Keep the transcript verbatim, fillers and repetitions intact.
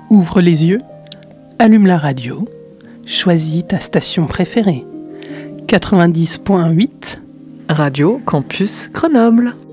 Ouvre les yeux, allume la radio, choisis ta station préférée. quatre-vingt-dix point huit Radio Campus Grenoble.